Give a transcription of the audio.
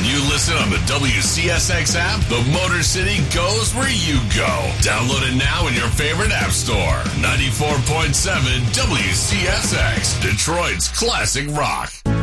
you listen on the WCSX app, the Motor City goes where you go. Download it now in your favorite app store. 94.7 WCSX, Detroit's classic rock.